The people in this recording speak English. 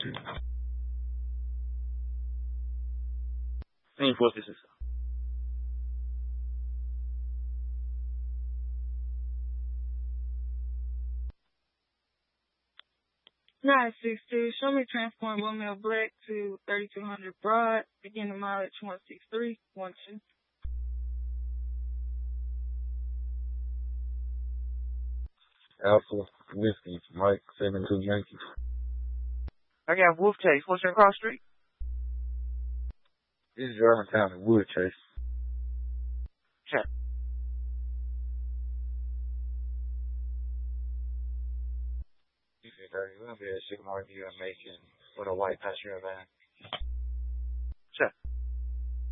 456. 962, show me transport one mil black to 3200 Broad, beginning mileage 16312. Alpha Whiskey, Mike 72 Yankee. I got Wolf Chase. What's your cross street? This is Germantown and Wood Chase. Check. We'll be at Sycamore View and Macon with a white passenger van.